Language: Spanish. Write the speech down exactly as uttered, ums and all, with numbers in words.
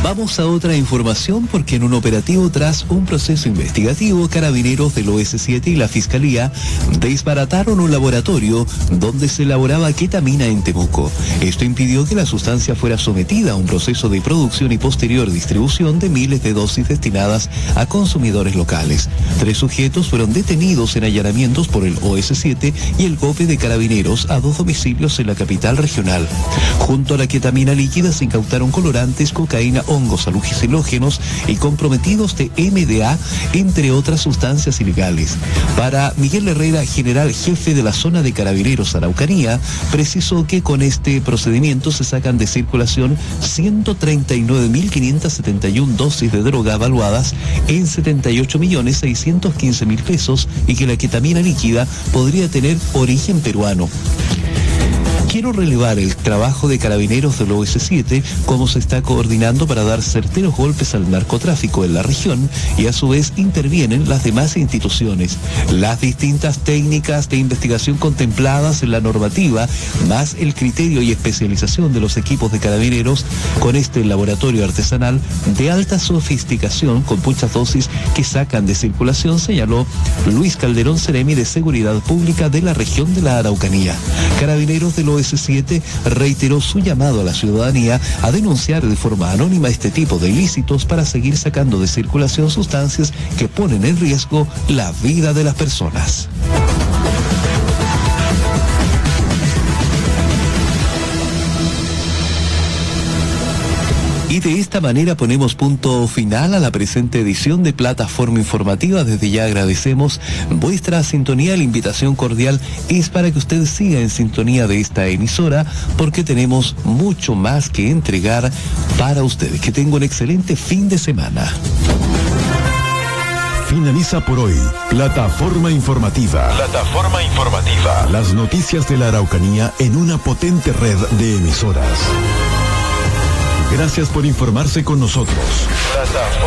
Vamos a otra información porque en un operativo tras un proceso investigativo, carabineros del O S siete y la Fiscalía desbarataron un laboratorio donde se elaboraba ketamina en Temuco. Esto impidió que la sustancia fuera sometida a un proceso de producción y posterior distribución de miles de dosis destinadas a consumidores locales. Tres sujetos fueron detenidos en allanamientos por el O S siete y el GOPE de Carabineros a dos domicilios en la capital regional. Junto a la ketamina líquida se incautaron colorantes, cocaína, hongos alucinógenos y comprometidos de M D A, entre otras sustancias ilegales. Para Miguel Herrera, general jefe de la zona de Carabineros Araucanía, precisó que con este procedimiento se sacan de circulación ciento treinta y nueve mil quinientas setenta y una dosis de droga evaluadas en setenta y ocho millones seiscientos quince mil pesos y que la ketamina líquida podría tener origen peruano. Quiero relevar el trabajo de Carabineros del O S siete, cómo se está coordinando para dar certeros golpes al narcotráfico en la región y a su vez intervienen las demás instituciones. Las distintas técnicas de investigación contempladas en la normativa, más el criterio y especialización de los equipos de Carabineros con este laboratorio artesanal de alta sofisticación con muchas dosis que sacan de circulación, señaló Luis Calderón Ceremi de Seguridad Pública de la región de la Araucanía. Carabineros del O S siete reiteró su llamado a la ciudadanía a denunciar de forma anónima este tipo de ilícitos para seguir sacando de circulación sustancias que ponen en riesgo la vida de las personas. Y de esta manera ponemos punto final a la presente edición de Plataforma Informativa. Desde ya agradecemos vuestra sintonía. La invitación cordial es para que usted siga en sintonía de esta emisora porque tenemos mucho más que entregar para ustedes. Que tenga un excelente fin de semana. Finaliza por hoy Plataforma Informativa. Plataforma Informativa. Las noticias de la Araucanía en una potente red de emisoras. Gracias por informarse con nosotros. Plataforma